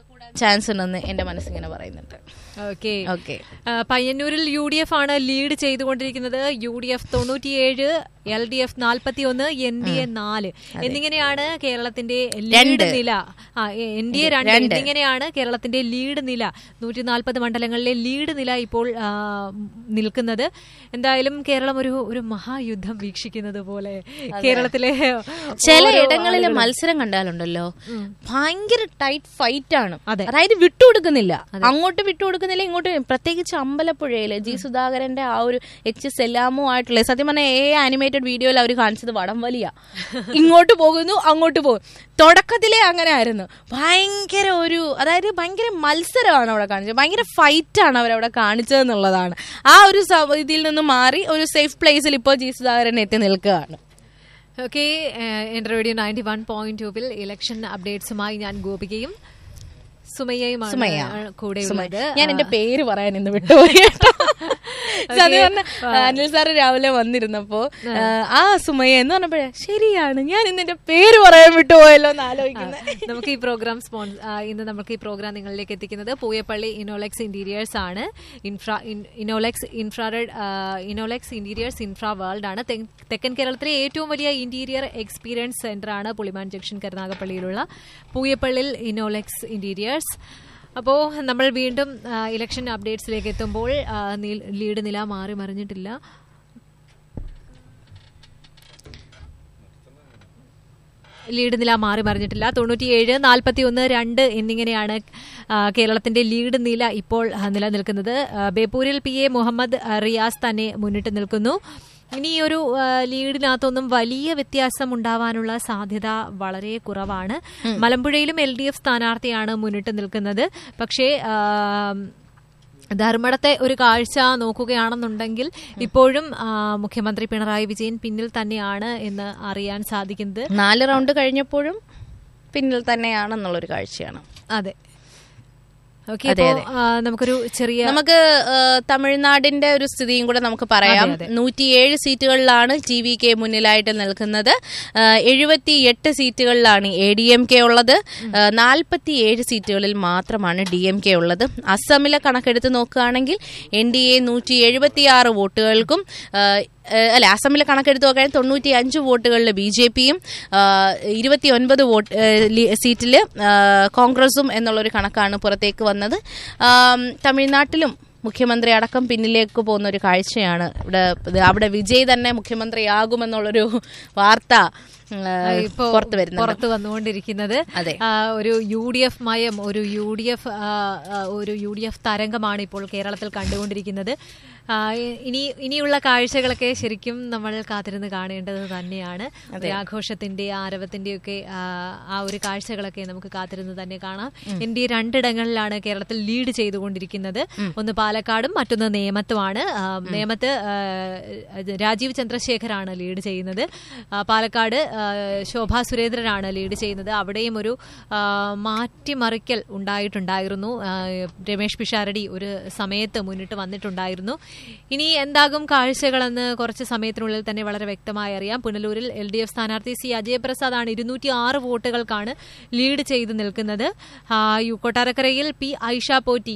Chance ഉണ്ടെന്ന് എന്റെ മനസ്സിങ്ങനെ പറയുന്നുണ്ട്. ഓക്കെ. പയ്യന്നൂരിൽ UDF ആണ് ലീഡ് ചെയ്തുകൊണ്ടിരിക്കുന്നത്. UDF 97, LDF 41, NDA 4 എന്നിങ്ങനെയാണ് കേരളത്തിന്റെ ലീഡ് നില. NDA 2 എന്നിങ്ങനെയാണ് കേരളത്തിന്റെ ലീഡ് നില. 140 മണ്ഡലങ്ങളിലെ ലീഡ് നില ഇപ്പോൾ നിൽക്കുന്നത്. എന്തായാലും കേരളം ഒരു മഹായുദ്ധം വീക്ഷിക്കുന്നത് പോലെ കേരളത്തിലെ ചില ഇടങ്ങളിലെ മത്സരം കണ്ടാലുണ്ടല്ലോ ഭയങ്കര ടൈറ്റ് ഫൈറ്റ് ആണ്. അതായത് വിട്ടുകൊടുക്കുന്നില്ല, അങ്ങോട്ട് വിട്ടുകൊടുക്കുന്നില്ല, ഇങ്ങോട്ട്. പ്രത്യേകിച്ച് അമ്പലപ്പുഴയില് G സുധാകരന്റെ ആ ഒരു സെല്ലാമോ ആയിട്ടുള്ള സത്യം പറഞ്ഞ ആനിമേറ്റഡ് വീഡിയോയിൽ അവർ കാണിച്ചത് വടംവലിയ. ഇങ്ങോട്ട് പോകുന്നു, അങ്ങോട്ട് പോകും. തുടക്കത്തിലേ അങ്ങനെ ആയിരുന്നു. അതായത് ഭയങ്കര മത്സരമാണ് അവിടെ കാണിച്ചത്, ഭയങ്കര ഫൈറ്റാണ് അവരവിടെ കാണിച്ചതെന്നുള്ളതാണ്. ആ ഒരു ഇതിൽ നിന്ന് മാറി ഒരു സേഫ് പ്ലേസിൽ ഇപ്പോൾ G സുധാകരൻ എത്തി നിൽക്കുകയാണ്. ഓക്കെ. എൻ്റെ റേഡിയോ 91.2 ഇലക്ഷൻ അപ്ഡേറ്റ്സുമായി ഞാൻ ഗോപികയും സുമയ്യയുമാണ് കൂടെ ഉള്ളത്. ഞാൻ എന്റെ പേര് പറയാൻ ഇന്ന് വിട്ടുപോയി. അനിൽ സാറ് രാവിലെ വന്നിരുന്നപ്പോ ആ സുമയ്യ എന്ന് പറഞ്ഞപ്പോഴേ ശരിയാണ്, ഞാൻ ഇന്ന് എന്റെ പേര് പറയാൻ വിട്ടുപോയല്ലോ എന്ന് ആലോചിക്കുന്നത്. നമുക്ക് ഈ പ്രോഗ്രാം നിങ്ങളിലേക്ക് എത്തിക്കുന്നത് പൂയപ്പള്ളി ഇനോലെക്സ് ഇന്റീരിയേഴ്സ് ആണ്. ഇനോലെക്സ് ഇന്റീരിയേഴ്സ് ഇൻഫ്രാ വേൾഡ് ആണ്. തെക്കൻ കേരളത്തിലെ ഏറ്റവും വലിയ ഇന്റീരിയർ എക്സ്പീരിയൻസ് സെന്റർ ആണ് പുളിമാൻ ജംഗ്ഷൻ കരുനാഗപ്പള്ളിയിലുള്ള പൂയപ്പള്ളിൽ ഇനോലെക്സ് ഇന്റീരിയേഴ്സ്. അപ്പോൾ നമ്മൾ വീണ്ടും ഇലക്ഷൻ അപ്ഡേറ്റ്സിലേക്ക് എത്തുമ്പോൾ ലീഡ് നില മാറി മറിഞ്ഞിട്ടില്ല. ലീഡ് നില മാറി മറിഞ്ഞിട്ടില്ല. 97, 41, 2 എന്നിങ്ങനെയാണ് കേരളത്തിന്റെ ലീഡ് നില ഇപ്പോൾ നിലനിൽക്കുന്നത്. ബേപ്പൂരിൽ PA മുഹമ്മദ് റിയാസ് തന്നെ മുന്നിട്ട് നിൽക്കുന്നു. ഇനി ഒരു ലീഡിനകത്തൊന്നും വലിയ വ്യത്യാസം ഉണ്ടാവാനുള്ള സാധ്യത വളരെ കുറവാണ്. മലമ്പുഴയിലും LDF സ്ഥാനാർത്ഥിയാണ് മുന്നിട്ട് നിൽക്കുന്നത്. പക്ഷേ ധർമ്മടത്തെ ഒരു കാഴ്ച നോക്കുകയാണെന്നുണ്ടെങ്കിൽ ഇപ്പോഴും മുഖ്യമന്ത്രി പിണറായി വിജയൻ പിന്നിൽ തന്നെയാണ് എന്ന് അറിയാൻ സാധിക്കുന്നത്. 4 റൗണ്ട് കഴിഞ്ഞപ്പോഴും പിന്നിൽ തന്നെയാണെന്നുള്ളൊരു കാഴ്ചയാണ്. അതെ. നമുക്ക് തമിഴ്നാടിന്റെ ഒരു സ്ഥിതിയും കൂടെ നമുക്ക് പറയാം. 107 സീറ്റുകളിലാണ് TVK മുന്നിലായിട്ട് നിൽക്കുന്നത്. 78 സീറ്റുകളിലാണ് ADMK ഉള്ളത്. 47 സീറ്റുകളിൽ മാത്രമാണ് DMK ഉള്ളത്. അസമിലെ കണക്കെടുത്ത് നോക്കുകയാണെങ്കിൽ NDA 176 വോട്ടുകൾക്കും അസമിലെ കണക്കെടുത്ത് നോക്കുകയാണെങ്കിൽ 95 വോട്ടുകളിൽ BJPയും 29 സീറ്റില് കോൺഗ്രസും എന്നുള്ളൊരു കണക്കാണ് പുറത്തേക്ക് വന്നത്. തമിഴ്നാട്ടിലും മുഖ്യമന്ത്രി അടക്കം പിന്നിലേക്ക് പോകുന്ന ഒരു കാഴ്ചയാണ്. അവിടെ വിജയ് തന്നെ മുഖ്യമന്ത്രിയാകുമെന്നുള്ളൊരു വാർത്ത പുറത്തു വന്നുകൊണ്ടിരിക്കുന്നത്. ഒരു UDF മയം, ഒരു UDF തരംഗമാണ് ഇപ്പോൾ കേരളത്തിൽ കണ്ടുകൊണ്ടിരിക്കുന്നത്. ഇനിയുള്ള കാഴ്ചകളൊക്കെ ശരിക്കും നമ്മൾ കാത്തിരുന്ന് കാണേണ്ടത് തന്നെയാണ്. ആഘോഷത്തിന്റെ ആരവത്തിന്റെ ഒക്കെ ആ ഒരു കാഴ്ചകളൊക്കെ നമുക്ക് കാത്തിരുന്ന് തന്നെ കാണാം. ഇന്ത്യ 2 ഇടങ്ങളിലാണ് കേരളത്തിൽ ലീഡ് ചെയ്തുകൊണ്ടിരിക്കുന്നത്. ഒന്ന് പാലക്കാടും മറ്റൊന്ന് നേമത്തുമാണ്. നേമത്ത് രാജീവ് ചന്ദ്രശേഖറാണ് ലീഡ് ചെയ്യുന്നത്. പാലക്കാട് ശോഭാ സുരേന്ദ്രനാണ് ലീഡ് ചെയ്യുന്നത്. അവിടെയും ഒരു മാറ്റിമറിക്കൽ ഉണ്ടായിട്ടുണ്ടായിരുന്നു. രമേഷ് പിഷാരടി ഒരു സമയത്ത് മുന്നിട്ട് വന്നിട്ടുണ്ടായിരുന്നു. ഇനി എന്താകും കാഴ്ചകളെന്ന് കുറച്ച് സമയത്തിനുള്ളിൽ തന്നെ വളരെ വ്യക്തമായി അറിയാം. പുനലൂരിൽ LDF സ്ഥാനാർത്ഥി C അജയപ്രസാദാണ് 206 വോട്ടുകൾക്കാണ് ലീഡ് ചെയ്ത് നിൽക്കുന്നത്. കൊട്ടാരക്കരയിൽ P ഐഷ പോറ്റി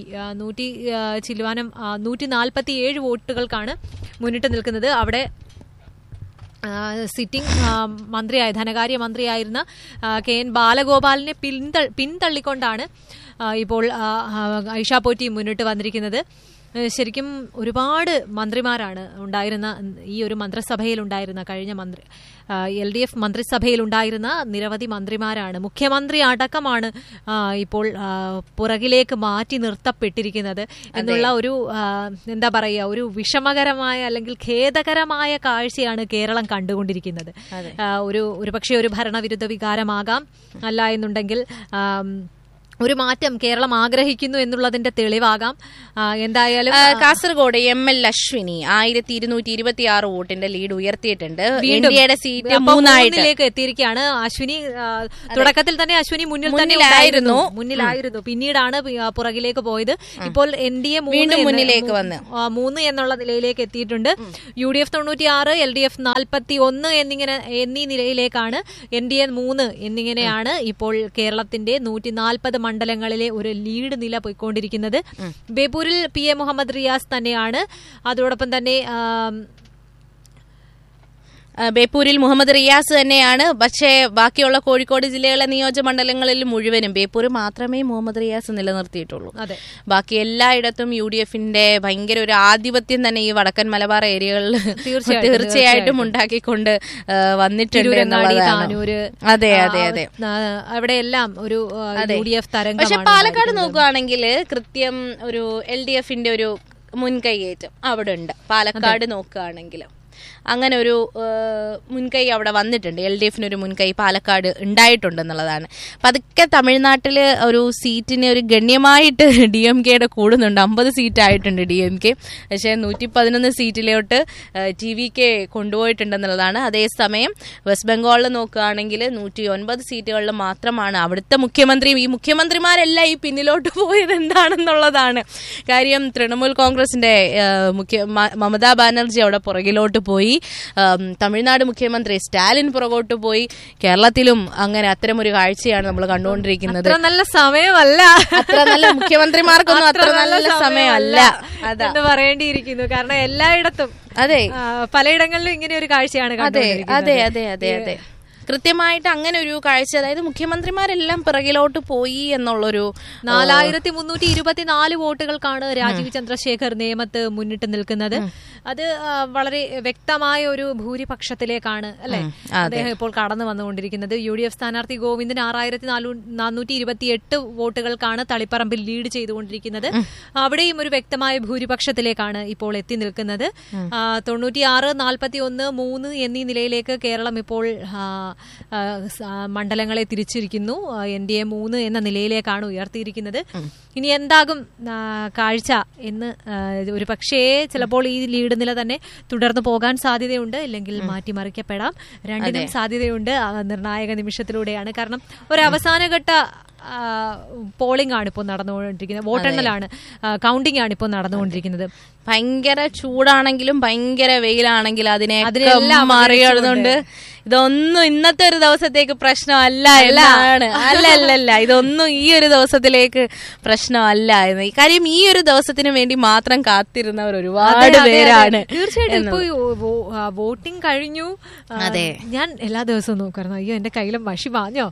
147 വോട്ടുകൾക്കാണ് മുന്നിട്ട് നിൽക്കുന്നത്. അവിടെ സിറ്റിംഗ് ധനകാര്യ മന്ത്രിയായിരുന്ന KN ബാലഗോപാലിനെ പിന്തള്ളിക്കൊണ്ടാണ് ഇപ്പോൾ ഐഷ പോറ്റി മുന്നിട്ട് വന്നിരിക്കുന്നത്. ശരിക്കും ഒരുപാട് മന്ത്രിമാരാണ് ഉണ്ടായിരുന്ന ഈ ഒരു മന്ത്രിസഭയിൽ ഉണ്ടായിരുന്ന കഴിഞ്ഞ LDF മന്ത്രിസഭയിൽ ഉണ്ടായിരുന്ന നിരവധി മന്ത്രിമാരാണ്. മുഖ്യമന്ത്രി അടക്കമാണ് ഇപ്പോൾ പുറകിലേക്ക് മാറ്റി നിർത്തപ്പെട്ടിരിക്കുന്നത് എന്നുള്ള ഒരു എന്താ പറയുക, ഒരു വിഷമകരമായ അല്ലെങ്കിൽ ഖേദകരമായ കാഴ്ചയാണ് കേരളം കണ്ടുകൊണ്ടിരിക്കുന്നത്. ഒരുപക്ഷെ ഒരു ഭരണവിരുദ്ധ വികാരമാകാം, അല്ല എന്നുണ്ടെങ്കിൽ ഒരു മാറ്റം കേരളം ആഗ്രഹിക്കുന്നു എന്നുള്ളതിന്റെ തെളിവാകാം. എന്തായാലും കാസർഗോഡ് ML അശ്വിനി 1226 വോട്ടിന്റെ ലീഡ് ഉയർത്തിയിട്ടുണ്ട്. ഇന്ത്യയുടെ സീറ്റ് 3 എത്തിയിരിക്കുകയാണ്. അശ്വിനി തുടക്കത്തിൽ തന്നെ മുന്നിലായിരുന്നു. പിന്നീടാണ് പുറകിലേക്ക് പോയത്. ഇപ്പോൾ NDA മുന്നിലേക്ക് വന്ന് 3 എന്നുള്ള നിലയിലേക്ക് എത്തിയിട്ടുണ്ട്. UDF 96, LDF 41 എന്നീ നിലയിലേക്കാണ്. NDA 3 എന്നിങ്ങനെയാണ് ഇപ്പോൾ കേരളത്തിന്റെ 140 മണ്ഡലങ്ങളിലെ ഒരു ലീഡ് നില പോയിക്കൊണ്ടിരിക്കുന്നത്. ബേപ്പൂരിൽ PA മുഹമ്മദ് റിയാസ് തന്നെയാണ്. അതോടൊപ്പം തന്നെ ബേപ്പൂരിൽ മുഹമ്മദ് റിയാസ് തന്നെയാണ്. പക്ഷേ ബാക്കിയുള്ള കോഴിക്കോട് ജില്ലയിലെ നിയോജകമണ്ഡലങ്ങളിൽ മുഴുവനും ബേപ്പൂർ മാത്രമേ മുഹമ്മദ് റിയാസ് നിലനിർത്തിയിട്ടുള്ളൂ. ബാക്കി എല്ലായിടത്തും UDFന്റെ ഭയങ്കര ഒരു ആധിപത്യം തന്നെ ഈ വടക്കൻ മലബാർ ഏരിയകളിൽ തീർച്ചയായിട്ടും ഉണ്ടാക്കിക്കൊണ്ട് വന്നിട്ടുണ്ട് എന്നുള്ളതാണ്. അതെ അതെ അതെ, അവിടെയെല്ലാം ഒരു UDF തരംഗം. പക്ഷെ പാലക്കാട് നോക്കുകയാണെങ്കിൽ കൃത്യം ഒരു LDFന്റെ ഒരു മുൻകൈയേറ്റം അവിടെ ഉണ്ട്. പാലക്കാട് നോക്കുകയാണെങ്കിൽ അങ്ങനെ ഒരു മുൻകൈ അവിടെ വന്നിട്ടുണ്ട്. LDFനൊരു മുൻകൈ പാലക്കാട് ഉണ്ടായിട്ടുണ്ടെന്നുള്ളതാണ്. പതുക്കെ തമിഴ്നാട്ടിൽ ഒരു സീറ്റിന് ഒരു ഗണ്യമായിട്ട് DMKയുടെ കൂടുന്നുണ്ട്. 50 സീറ്റായിട്ടുണ്ട് DMK. പക്ഷേ 111 സീറ്റിലോട്ട് TVK കൊണ്ടുപോയിട്ടുണ്ടെന്നുള്ളതാണ്. അതേസമയം വെസ്റ്റ് ബംഗാളിൽ നോക്കുകയാണെങ്കിൽ 109 സീറ്റുകളിൽ മാത്രമാണ് അവിടുത്തെ മുഖ്യമന്ത്രിയും ഈ മുഖ്യമന്ത്രിമാരെല്ലാം ഈ പിന്നിലോട്ട് പോയത് എന്താണെന്നുള്ളതാണ് കാര്യം. തൃണമൂൽ കോൺഗ്രസിന്റെ മമതാ ബാനർജി അവിടെ പുറകിലോട്ട് പോയി. തമിഴ്നാട് മുഖ്യമന്ത്രി സ്റ്റാലിൻ പുറകോട്ട് പോയി. കേരളത്തിലും അങ്ങനെ അത്തരമൊരു കാഴ്ചയാണ് നമ്മൾ കണ്ടുകൊണ്ടിരിക്കുന്നത്. നല്ല സമയമല്ല, അത്ര നല്ല മുഖ്യമന്ത്രിമാർക്കൊന്നും അത്ര നല്ല സമയമല്ല എന്ന് പറയേണ്ടിയിരിക്കുന്നു. കാരണം എല്ലായിടത്തും അതെ പലയിടങ്ങളിലും ഇങ്ങനെ ഒരു കാഴ്ചയാണ്. അതെ അതെ അതെ അതെ അതെ, കൃത്യമായിട്ട് അങ്ങനെ ഒരു കാഴ്ച. അതായത് മുഖ്യമന്ത്രിമാരെല്ലാം പിറകിലോട്ട് പോയി എന്നുള്ളൊരു 4324 വോട്ടുകൾക്കാണ് രാജീവ് ചന്ദ്രശേഖർ നേമത്ത് മുന്നിട്ട് നിൽക്കുന്നത്. അത് വളരെ വ്യക്തമായ ഒരു ഭൂരിപക്ഷത്തിലേക്കാണ് അല്ലെ അദ്ദേഹം ഇപ്പോൾ കടന്നു വന്നുകൊണ്ടിരിക്കുന്നത്. UDF സ്ഥാനാർത്ഥി ഗോവിന്ദൻ 6428 വോട്ടുകൾക്കാണ് തളിപ്പറമ്പിൽ ലീഡ് ചെയ്തുകൊണ്ടിരിക്കുന്നത്. അവിടെയും ഒരു വ്യക്തമായ ഭൂരിപക്ഷത്തിലേക്കാണ് ഇപ്പോൾ എത്തി നിൽക്കുന്നത്. 96-41-3 എന്നീ നിലയിലേക്ക് കേരളം ഇപ്പോൾ മണ്ഡലങ്ങളെ തിരിച്ചിരിക്കുന്നു. NDA 3 എന്ന നിലയിലേക്കാണ് ഉയർത്തിയിരിക്കുന്നത്. ഇനി എന്താകും കാഴ്ച എന്ന് ഒരു പക്ഷേ ചിലപ്പോൾ ഈ ലീഡ് നില തന്നെ തുടർന്ന് പോകാൻ സാധ്യതയുണ്ട്, ഇല്ലെങ്കിൽ മാറ്റിമറിക്കപ്പെടാം. രണ്ടിനും സാധ്യതയുണ്ട്. നിർണായക നിമിഷത്തിലൂടെയാണ്. കാരണം ഒരു അവസാനഘട്ട പോളിംഗ് ആണ് ഇപ്പോൾ നടന്നുകൊണ്ടിരിക്കുന്നത്. വോട്ടെണ്ണലാണ്, കൗണ്ടിംഗ് ആണ് ഇപ്പോൾ നടന്നുകൊണ്ടിരിക്കുന്നത്. ഭയങ്കര ചൂടാണെങ്കിലും ഭയങ്കര വെയിലാണെങ്കിലും അതിനെല്ലാം മറികടന്നുകൊണ്ട് ഇതൊന്നും ഇന്നത്തെ ഒരു ദിവസത്തേക്ക് പ്രശ്നമല്ല എന്നാണ്. അല്ലല്ല, ഇതൊന്നും ഈ ഒരു ദിവസത്തിലേക്ക് പ്രശ്നമല്ല എന്ന്. കാര്യം ഈ ഒരു ദിവസത്തിന് വേണ്ടി മാത്രം കാത്തിരുന്നവർ ഒരുപാട് പേരാണ്. തീർച്ചയായിട്ടും ഇപ്പൊ വോട്ടിംഗ് കഴിഞ്ഞു. അതെ, ഞാൻ എല്ലാ ദിവസവും നോക്കായിരുന്നു, അയ്യോ എന്റെ കയ്യിലെ മഷി വാഞ്ഞോ,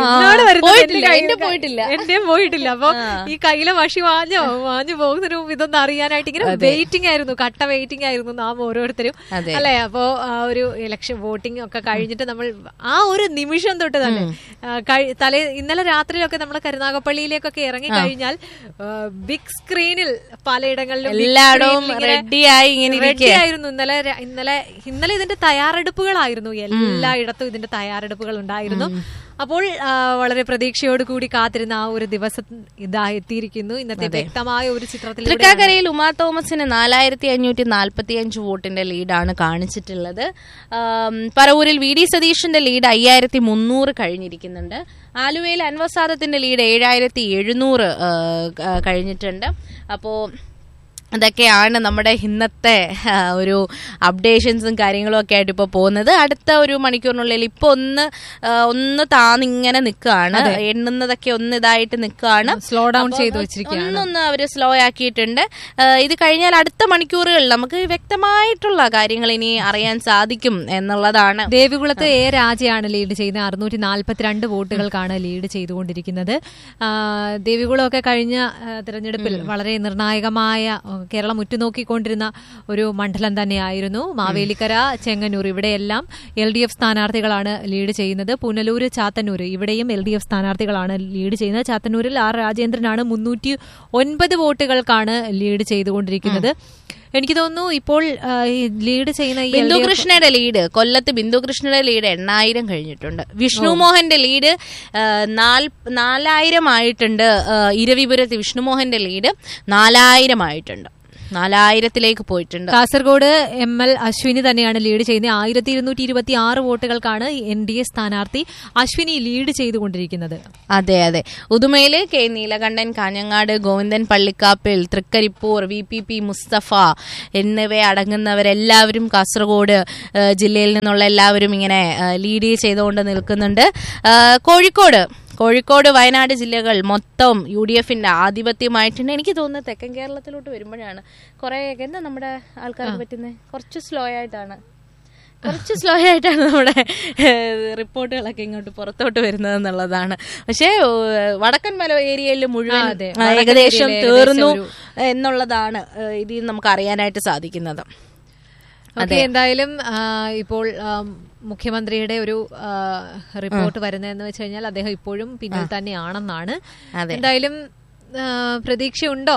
എന്റെയും പോയിട്ടില്ല. അപ്പൊ ഈ കയ്യിലെ മഷി വാഞ്ഞു പോകുന്നതിന് മുമ്പ് ഇതൊന്നും അറിയാനായിട്ട് ഇങ്ങനെ വെയിറ്റിംഗ് ആയിരുന്നു, കട്ട വെയിറ്റിംഗ് ആയിരുന്നു നാം ഓരോരുത്തരും അല്ലെ. അപ്പോ ഒരു ഇലക്ഷൻ വോട്ടിംഗ് ഒക്കെ കഴിഞ്ഞിട്ട് നമ്മൾ ആ ഒരു നിമിഷം തൊട്ട് തന്നെ ഇന്നലെ രാത്രിയിലൊക്കെ നമ്മൾ കരുനാഗപ്പള്ളിയിലേക്കൊക്കെ ഇറങ്ങി കഴിഞ്ഞാൽ ബിഗ് സ്ക്രീനിൽ പലയിടങ്ങളിലും റെഡിയായിരുന്നു. ഇന്നലെ ഇതിന്റെ തയ്യാറെടുപ്പുകളായിരുന്നു, എല്ലായിടത്തും ഇതിന്റെ തയ്യാറെടുപ്പുകൾ ഉണ്ടായിരുന്നു. അപ്പോൾ വളരെ പ്രതീക്ഷയോടുകൂടി കാത്തിരുന്ന ആ ഒരു ദിവസം ഇതാ എത്തിയിരിക്കുന്നു. ഇന്നത്തെ വ്യക്തമായ ഒരു ചിത്രത്തിൽ തൃക്കാക്കരയിൽ ഉമാ തോമസിന് 4545 വോട്ടിന്റെ ലീഡാണ് കാണിച്ചിട്ടുള്ളത്. പറവൂരിൽ VD സതീഷിന്റെ ലീഡ് 5300 കഴിഞ്ഞിരിക്കുന്നുണ്ട്. ആലുവയിൽ അൻവർ സാദത്തിന്റെ ലീഡ് 7700 കഴിഞ്ഞിട്ടുണ്ട്. അപ്പോ അതൊക്കെയാണ് നമ്മുടെ ഇന്നത്തെ ഒരു അപ്ഡേഷൻസും കാര്യങ്ങളും ഒക്കെ ആയിട്ട് ഇപ്പൊ പോകുന്നത്. അടുത്ത ഒരു മണിക്കൂറിനുള്ളിൽ ഇപ്പൊ ഒന്ന് താന്നിങ്ങനെ നിൽക്കുകയാണ്, എണ്ണുന്നതൊക്കെ ഒന്ന് ഇതായിട്ട് നിൽക്കുകയാണ്, സ്ലോ ഡൗൺ ചെയ്ത് വെച്ചിരിക്കുകയാണ്. ഒന്നൊന്ന് അവര് സ്ലോ ആക്കിയിട്ടുണ്ട്. ഇത് കഴിഞ്ഞാൽ അടുത്ത മണിക്കൂറുകളിൽ നമുക്ക് വ്യക്തമായിട്ടുള്ള കാര്യങ്ങൾ ഇനി അറിയാൻ സാധിക്കും എന്നുള്ളതാണ്. ദേവികുളത്ത് രാജയാണ് ലീഡ് ചെയ്യുന്നത്. 642 വോട്ടുകൾക്കാണ് ലീഡ് ചെയ്തുകൊണ്ടിരിക്കുന്നത്. ദേവികുളമൊക്കെ കഴിഞ്ഞ തെരഞ്ഞെടുപ്പിൽ വളരെ നിർണായകമായ കേരളം ഉറ്റുനോക്കിക്കൊണ്ടിരുന്ന ഒരു മണ്ഡലം തന്നെയായിരുന്നു. മാവേലിക്കര, ചെങ്ങന്നൂർ ഇവിടെയെല്ലാം LDF സ്ഥാനാർത്ഥികളാണ് ലീഡ് ചെയ്യുന്നത്. പുനലൂര്, ചാത്തന്നൂർ ഇവിടെയും LDF സ്ഥാനാർത്ഥികളാണ് ലീഡ് ചെയ്യുന്നത്. ചാത്തന്നൂരിൽ R രാജേന്ദ്രനാണ് 309 വോട്ടുകൾക്കാണ് ലീഡ് ചെയ്തുകൊണ്ടിരിക്കുന്നത്. എനിക്ക് തോന്നുന്നു ഇപ്പോൾ ലീഡ് ചെയ്യുന്ന ബിന്ദുകൃഷ്ണയുടെ ലീഡ്, കൊല്ലത്ത് ബിന്ദുകൃഷ്ണയുടെ ലീഡ് 8000 കഴിഞ്ഞിട്ടുണ്ട്. വിഷ്ണുമോഹന്റെ ലീഡ് 4000 ആയിട്ടുണ്ട്. ഇരവിപുരത്ത് വിഷ്ണുമോഹന്റെ ലീഡ് 4000 ആയിട്ടുണ്ട്, 4000ത്തിലേക്ക് പോയിട്ടുണ്ട്. കാസർഗോഡ് ML അശ്വിനി തന്നെയാണ് ലീഡ് ചെയ്യുന്നത്. 1226 വോട്ടുകൾക്കാണ് NDA സ്ഥാനാർത്ഥി അശ്വിനി ലീഡ് ചെയ്തുകൊണ്ടിരിക്കുന്നത്. അതെ അതെ, ഉദുമയില് K നീലകണ്ഠൻ, കാഞ്ഞങ്ങാട് ഗോവിന്ദൻ പള്ളിക്കാപ്പിൽ, തൃക്കരിപ്പൂർ VPP മുസ്തഫ എന്നിവയെ അടങ്ങുന്നവരെല്ലാവരും കാസർഗോഡ് ജില്ലയിൽ നിന്നുള്ള എല്ലാവരും ഇങ്ങനെ ലീഡ് ചെയ്തുകൊണ്ട് നിൽക്കുന്നുണ്ട്. കോഴിക്കോട് വയനാട് ജില്ലകൾ മൊത്തം UDFന്റെ ആധിപത്യമായിട്ടുണ്ട്. എനിക്ക് തോന്നുന്നത് തെക്കൻ കേരളത്തിലോട്ട് വരുമ്പോഴാണ് കുറേയൊക്കെ എന്താ നമ്മുടെ ആൾക്കാർക്ക് പറ്റുന്നത്, കുറച്ച് സ്ലോ ആയിട്ടാണ് നമ്മുടെ റിപ്പോർട്ടുകളൊക്കെ ഇങ്ങോട്ട് പുറത്തോട്ട് വരുന്നത് എന്നുള്ളതാണ്. പക്ഷേ വടക്കൻ മല ഏരിയയിൽ മുഴുവൻ ഏകദേശം തീർന്നു എന്നുള്ളതാണ് ഇതിൽ നമുക്ക് അറിയാനായിട്ട് സാധിക്കുന്നത്. അതെ, എന്തായാലും ഇപ്പോൾ മുഖ്യമന്ത്രിയുടെ ഒരു റിപ്പോർട്ട് വരുന്നതെന്ന് വെച്ച് കഴിഞ്ഞാൽ അദ്ദേഹം ഇപ്പോഴും പിന്നിൽ തന്നെയാണെന്നാണ്. എന്തായാലും പ്രതീക്ഷയുണ്ടോ?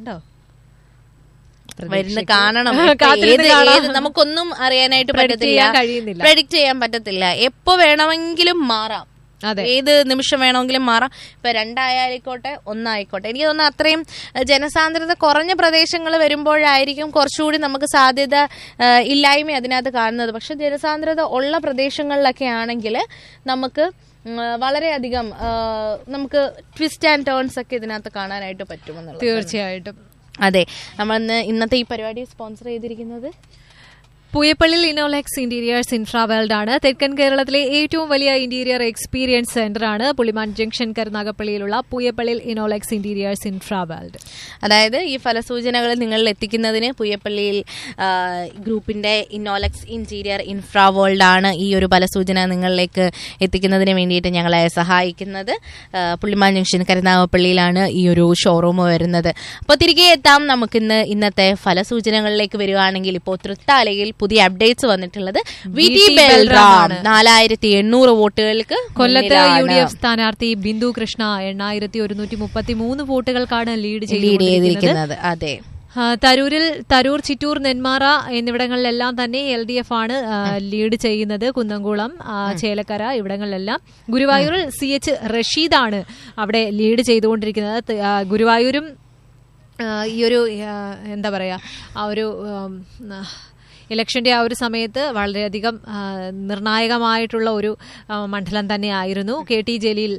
വരുന്ന കാണണം. നമുക്കൊന്നും അറിയാനായിട്ട് പറ്റത്തില്ല, പ്രെഡിക്റ്റ് ചെയ്യാൻ പറ്റത്തില്ല. എപ്പോ വേണമെങ്കിലും മാറാം, ഏത് നിമിഷം വേണമെങ്കിലും മാറാം. ഇപ്പൊ 2 ആയിക്കോട്ടെ 1 ആയിക്കോട്ടെ. എനിക്ക് തോന്നുന്നു അത്രയും ജനസാന്ദ്രത കുറഞ്ഞ പ്രദേശങ്ങൾ വരുമ്പോഴായിരിക്കും കുറച്ചുകൂടി നമുക്ക് സാധ്യത ഇല്ലായ്മ അതിനകത്ത് കാണുന്നത്. പക്ഷെ ജനസാന്ദ്രത ഉള്ള പ്രദേശങ്ങളിലൊക്കെ ആണെങ്കിൽ നമുക്ക് വളരെയധികം നമുക്ക് ട്വിസ്റ്റ് ആൻഡ് ടേൺസ് ഒക്കെ ഇതിനകത്ത് കാണാനായിട്ട് പറ്റുമെന്നുള്ളത് തീർച്ചയായിട്ടും. അതെ, നമ്മൾ ഇന്നത്തെ ഈ പരിപാടി സ്പോൺസർ ചെയ്തിരിക്കുന്നത് പൂയപ്പള്ളിയിൽ ഇനോലെക്സ് ഇന്റീരിയേഴ്സ് ഇൻഫ്രാവേൾഡ് ആണ്. തെക്കൻ കേരളത്തിലെ ഏറ്റവും വലിയ ഇന്റീരിയർ എക്സ്പീരിയൻസ് സെന്റർ ആണ് പുളിമാൻ ജംഗ്ഷൻ കരുനാഗപ്പള്ളിയിലുള്ള പൂയപ്പള്ളിയിൽ ഇനോലെക്സ് ഇന്റീരിയേഴ്സ് ഇൻഫ്രാവേൾഡ്. അതായത് ഈ ഫലസൂചനകൾ നിങ്ങളിൽ എത്തിക്കുന്നതിന് പൂയപ്പള്ളിയിൽ ഗ്രൂപ്പിന്റെ ഇനോലെക്സ് ഇന്റീരിയർ ഇൻഫ്രാവേൾഡ് ആണ് ഈ ഒരു ഫലസൂചന നിങ്ങളിലേക്ക് എത്തിക്കുന്നതിന് വേണ്ടിയിട്ട് ഞങ്ങളെ സഹായിക്കുന്നത്. പുളിമാൻ ജംഗ്ഷൻ കരുനാഗപ്പള്ളിയിലാണ് ഈ ഒരു ഷോറൂം വരുന്നത്. അപ്പോൾ തിരികെ എത്താം നമുക്കിന്ന് ഇന്നത്തെ ഫലസൂചനകളിലേക്ക് വരികയാണെങ്കിൽ ഇപ്പോൾ തൃത്താലയിൽ പുതിയ അപ്ഡേറ്റ്സ് വന്നിട്ടുള്ളത് VT ബൽറാം 4800 വോട്ടുകൾക്ക് കൊല്ലത്ത് UDF സ്ഥാനാർത്ഥി ബിന്ദു കൃഷ്ണ 8133 വോട്ടുകൾക്കാണ് ലീഡ് ചെയ്തിരിക്കുന്നത്. അതെ, തരൂർ, ചിറ്റൂർ, നെന്മാറ എന്നിവിടങ്ങളിലെല്ലാം തന്നെ LDF ആണ് ലീഡ് ചെയ്യുന്നത്. കുന്നംകുളം, ചേലക്കര ഇവിടങ്ങളിലെല്ലാം. ഗുരുവായൂരിൽ CH റഷീദാണ് അവിടെ ലീഡ് ചെയ്തുകൊണ്ടിരിക്കുന്നത്. ഗുരുവായൂരും ഈ ഒരു എന്താ പറയാ ആ ഒരു ഇലക്ഷന്റെ ആ ഒരു സമയത്ത് വളരെയധികം നിർണായകമായിട്ടുള്ള ഒരു മണ്ഡലം തന്നെയായിരുന്നു. KT ജലീൽ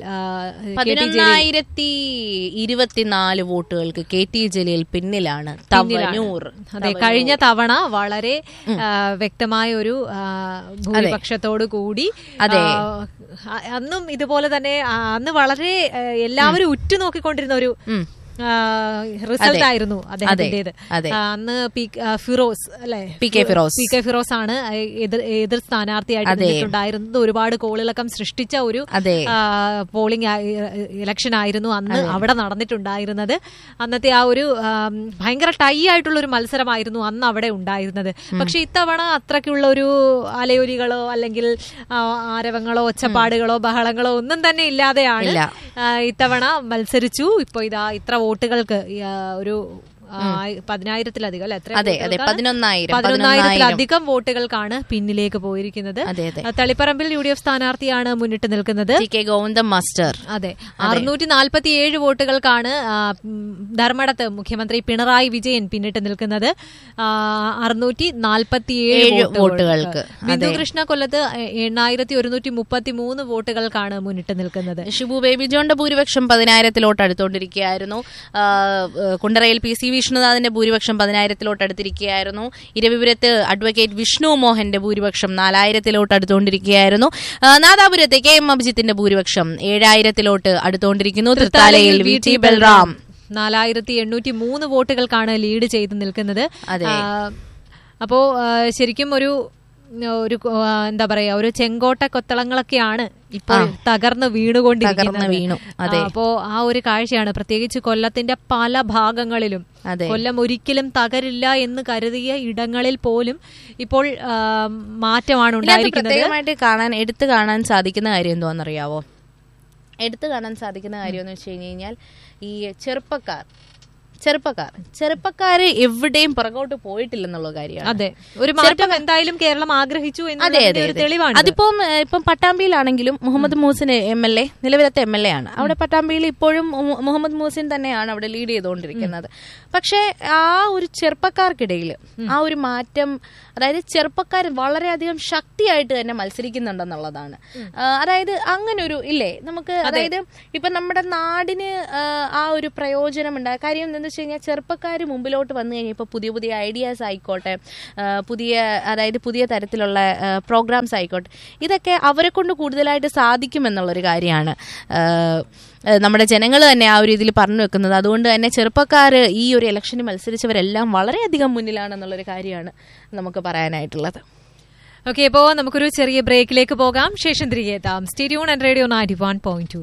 11,024 വോട്ടുകൾക്ക് KT ജലീൽ പിന്നിലാണ്. അതെ, കഴിഞ്ഞ തവണ വളരെ വ്യക്തമായ ഒരു ഭൂരിപക്ഷത്തോടു കൂടി അന്നും ഇതുപോലെ തന്നെ അന്ന് വളരെ എല്ലാവരും ഉറ്റുനോക്കിക്കൊണ്ടിരുന്ന ഒരു റിസൾട്ട് ആയിരുന്നു അദ്ദേഹത്തിന്റേത്. അന്ന് ഫിറോസ് അല്ലെ, PK ഫിറോസ് ആണ് എതിർ സ്ഥാനാർത്ഥിയായിട്ട് ഉണ്ടായിരുന്നത്. ഒരുപാട് കോളിളക്കം സൃഷ്ടിച്ച ഒരു പോളിംഗ് ഇലക്ഷൻ ആയിരുന്നു അന്ന് അവിടെ നടന്നിട്ടുണ്ടായിരുന്നത്. അന്നത്തെ ആ ഒരു ഭയങ്കര ടൈ ആയിട്ടുള്ള ഒരു മത്സരമായിരുന്നു അന്ന് അവിടെ ഉണ്ടായിരുന്നത്. പക്ഷെ ഇത്തവണ അത്രയ്ക്കുള്ള ഒരു അലയൊലികളോ അല്ലെങ്കിൽ ആരവങ്ങളോ ഒച്ചപ്പാടുകളോ ബഹളങ്ങളോ ഒന്നും തന്നെ ഇല്ലാതെയാണ് ഇത്തവണ മത്സരിച്ചു. ഇപ്പൊ ഇത്ര വോട്ടുകൾക്ക് ഒരു 10,000-ലധികം അല്ലെ, 11,000-ലധികം വോട്ടുകൾക്കാണ് പിന്നിലേക്ക് പോയിരിക്കുന്നത്. തളിപ്പറമ്പിൽ UDF സ്ഥാനാർത്ഥിയാണ് മുന്നിട്ട് നിൽക്കുന്നത്, ഗോവിന്ദൻ മാസ്റ്റർ. അതെ, 647 വോട്ടുകൾക്കാണ് ധർമ്മടത്ത് മുഖ്യമന്ത്രി പിണറായി വിജയൻ പിന്നിട്ട് നിൽക്കുന്നത്. 647 വോട്ടുകൾക്ക്. ബിന്ദു കൃഷ്ണ കൊല്ലത്ത് 8,133 വോട്ടുകൾക്കാണ് മുന്നിട്ട് നിൽക്കുന്നത്. ഷിബു ബേബി ജോണിന്റെ ഭൂരിപക്ഷം 10,000-ലോട്ട് അടുത്തുകൊണ്ടിരിക്കുകയായിരുന്നു. കുണ്ടറയിൽ PC വിഷ്ണുനാഥിന്റെ ഭൂരിപക്ഷം 10,000-ലോട്ട് അടുത്തിരിക്കുകയായിരുന്നു. ഇരവിപുരത്ത് അഡ്വക്കേറ്റ് വിഷ്ണു മോഹന്റെ ഭൂരിപക്ഷം 4,000-ലോട്ട് അടുത്തുകൊണ്ടിരിക്കുകയായിരുന്നു. നാദാപുരത്ത് KM അഭിജിത്തിന്റെ ഭൂരിപക്ഷം 7,000-ലോട്ട് അടുത്തുകൊണ്ടിരിക്കുന്നു. തൃത്താലയിൽ VT ബൽറാം 4,803 വോട്ടുകൾക്കാണ് ലീഡ് ചെയ്ത് നിൽക്കുന്നത്. അപ്പോ ശരിക്കും ഒരു എന്താ പറയാ ഒരു ചെങ്കോട്ട കൊത്തളങ്ങളൊക്കെയാണ് ഇപ്പോൾ തകർന്ന് വീണുകൊണ്ടിരിക്കുന്നത്. അപ്പോ ആ ഒരു കാഴ്ചയാണ് പ്രത്യേകിച്ച് കൊല്ലത്തിന്റെ പല ഭാഗങ്ങളിലും. കൊല്ലം ഒരിക്കലും തകരില്ല എന്ന് കരുതിയ ഇടങ്ങളിൽ പോലും ഇപ്പോൾ മാറ്റമാണ് ഉണ്ടായിരിക്കുന്നത്. പ്രത്യേകമായിട്ട് എടുത്തു കാണാൻ സാധിക്കുന്ന കാര്യം എന്തുവാണെന്നറിയാവോ? എടുത്തു കാണാൻ സാധിക്കുന്ന കാര്യം എന്ന് വെച്ച് കഴിഞ്ഞാൽ ഈ ചെറുപ്പക്കാര് എവിടെയും പുറകോട്ട് പോയിട്ടില്ലെന്നുള്ള കാര്യമാണ്. അതെ, ഒരു മാറ്റം എന്തായാലും കേരളം ആഗ്രഹിച്ചു എന്നതിന്റെ തെളിവാണ്. ഇപ്പം പട്ടാമ്പിയിലാണെങ്കിലും മുഹമ്മദ് മൂസിൻ MLA നിലവിലത്തെ MLA ആണ്. അവിടെ പട്ടാമ്പിയിൽ ഇപ്പോഴും മുഹമ്മദ് മൂസിൻ തന്നെയാണ് അവിടെ ലീഡ് ചെയ്തുകൊണ്ടിരിക്കുന്നത്. പക്ഷെ ആ ഒരു ചെറുപ്പക്കാർക്കിടയിൽ ആ ഒരു മാറ്റം, അതായത് ചെറുപ്പക്കാർ വളരെയധികം ശക്തിയായിട്ട് തന്നെ മത്സരിക്കുന്നുണ്ടെന്നുള്ളതാണ്. അതായത് അങ്ങനെ ഒരു ഇല്ലേ നമുക്ക്, അതായത് ഇപ്പൊ നമ്മുടെ നാടിന് ആ ഒരു പ്രയോജനം ഉണ്ടായ കാര്യം എന്താ വെച്ച് കഴിഞ്ഞാൽ ചെറുപ്പക്കാർ മുമ്പിലോട്ട് വന്നു കഴിഞ്ഞാൽ ഇപ്പോൾ പുതിയ പുതിയ ഐഡിയാസ് ആയിക്കോട്ടെ, പുതിയ തരത്തിലുള്ള പ്രോഗ്രാംസ് ആയിക്കോട്ടെ, ഇതൊക്കെ അവരെ കൊണ്ട് കൂടുതലായിട്ട് സാധിക്കുമെന്നുള്ളൊരു കാര്യമാണ് നമ്മുടെ ജനങ്ങൾ തന്നെ ആ ഒരു ഇതിൽ പറഞ്ഞു വെക്കുന്നത്. അതുകൊണ്ട് തന്നെ ചെറുപ്പക്കാർ ഈ ഒരു ഇലക്ഷന് മത്സരിച്ചവരെല്ലാം വളരെയധികം മുന്നിലാണെന്നുള്ളൊരു കാര്യമാണ് നമുക്ക് പറയാനായിട്ടുള്ളത്. ഓക്കെ, ഇപ്പോൾ നമുക്കൊരു ചെറിയ ബ്രേക്കിലേക്ക് പോകാം. ശേഷം തിരികെ എത്താം. Stay tune and radio 91.2.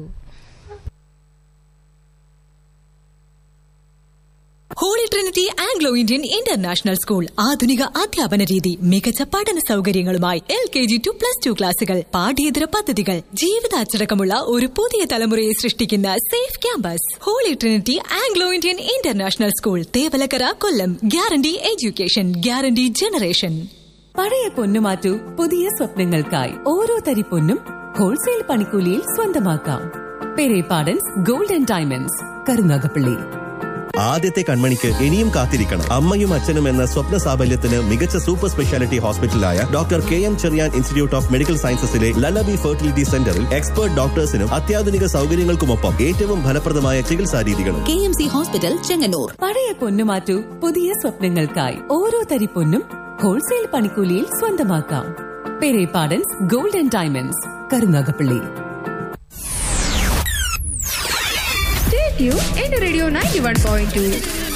Holy Trinity Anglo Indian international school ആധുനിക അധ്യാപന രീതി, മികച്ച പഠന സൗകര്യങ്ങളുമായി LKG to +2 ക്ലാസുകൾ, പാഠ്യേതര പദ്ധതികൾ, ജീവിതാച്ചടക്കമുള്ള ഒരു പുതിയ തലമുറയെ സൃഷ്ടിക്കുന്ന safe campus. Holy Trinity Anglo Indian international school, Thevalakkara, കൊല്ലം. Guarantee education, guarantee generation. പഴയ പൊന്നു മാറ്റൂ പുതിയ സ്വപ്നങ്ങൾക്കായി. ഓരോ തരി പൊന്നും ഹോൾസെയിൽ പണിക്കൂലിയിൽ സ്വന്തമാക്കാം. Perepadans gold and diamonds, Karunagappally. ആദ്യത്തെ കൺമണിക്ക് ഇനിയും കാത്തിരിക്കണം. അമ്മയും അച്ഛനും എന്ന സ്വപ്ന സാഫല്യത്തിന് മികച്ച super speciality ഹോസ്പിറ്റലായ doctor KM Cherian institute of medical സയൻസസിലെ lullaby fertility സെന്ററിൽ എക്സ്പേർട്ട് ഡോക്ടേഴ്സിനും അത്യാധുനിക സൗകര്യങ്ങൾക്കുമൊപ്പം ഏറ്റവും ഫലപ്രദമായ ചികിത്സാ രീതികളും. KMC hospital, Chengannur. പഴയ പൊന്നു മാറ്റൂ പുതിയ സ്വപ്നങ്ങൾക്കായി. ഓരോ തരി പൊന്നും ഹോൾസെയിൽ പണിക്കൂലിയിൽ സ്വന്തമാക്കാം. Perepadans gold and diamonds, Karunagappally. Stay tuned into Radio 91.2.